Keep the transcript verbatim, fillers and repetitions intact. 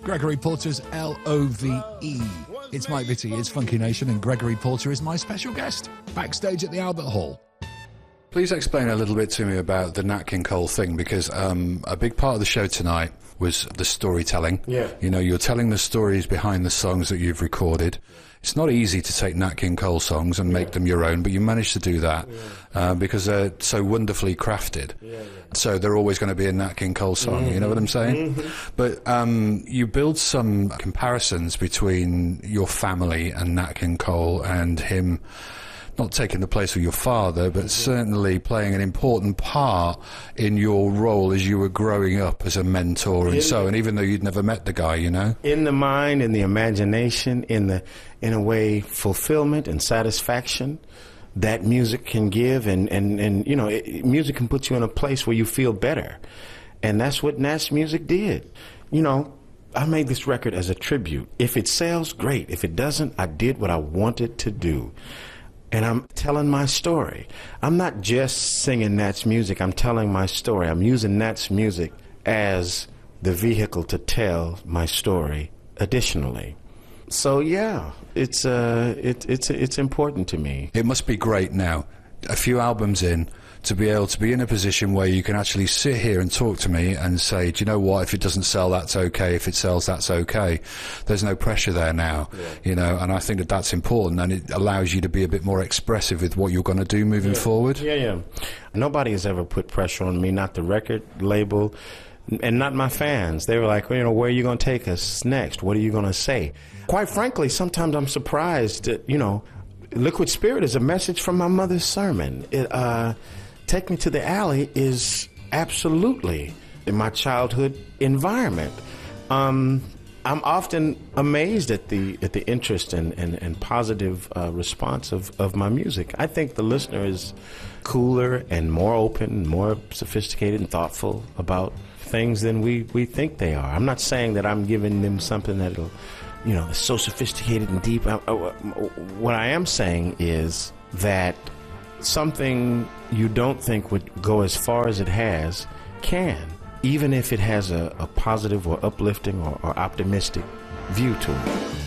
Gregory Porter's L O V E. It's Mike Vitti, it's Funky Nation, and Gregory Porter is my special guest, backstage at the Albert Hall. Please explain a little bit to me about the Nat King Cole thing, because um, a big part of the show tonight was the storytelling. Yeah. You know, you're telling the stories behind the songs that you've recorded. It's not easy to take Nat King Cole songs and make them your own, but you managed to do that yeah. uh, because they're so wonderfully crafted. Yeah, yeah. So they're always going to be a Nat King Cole song, mm-hmm. you know what I'm saying? Mm-hmm. But um, you build some comparisons between your family and Nat King Cole, and him not taking the place of your father, but certainly playing an important part in your role as you were growing up as a mentor and in, so on, even though you'd never met the guy, you know? In the mind, in the imagination, in the, in a way, fulfillment and satisfaction that music can give, and, and, and you know, it, music can put you in a place where you feel better. And that's what Nat's music did. You know, I made this record as a tribute. If it sells, great. If it doesn't, I did what I wanted to do. And I'm telling my story. I'm not just singing Nat's music, I'm telling my story. I'm using Nat's music as the vehicle to tell my story additionally. So yeah, it's uh, it, it's it's important to me. It must be great now, a few albums in, to be able to be in a position where you can actually sit here and talk to me and say, do you know what, if it doesn't sell, that's okay. If it sells, that's okay. There's no pressure there now, yeah. you know, and I think that that's important, and it allows you to be a bit more expressive with what you're going to do moving yeah. forward. Yeah, yeah. Nobody has ever put pressure on me, not the record label, and not my fans. They were like, well, you know, where are you going to take us next? What are you going to say? Quite frankly, sometimes I'm surprised that, you know, Liquid Spirit is a message from my mother's sermon. It, uh... Take Me to the Alley is absolutely in my childhood environment. Um, I'm often amazed at the at the interest and, and, and positive uh, response of, of my music. I think the listener is cooler and more open and more sophisticated and thoughtful about things than we, we think they are. I'm not saying that I'm giving them something that'll, you know, is so sophisticated and deep. I, I, what I am saying is that something you don't think would go as far as it has can, even if it has a, a positive or uplifting or, or optimistic view to it.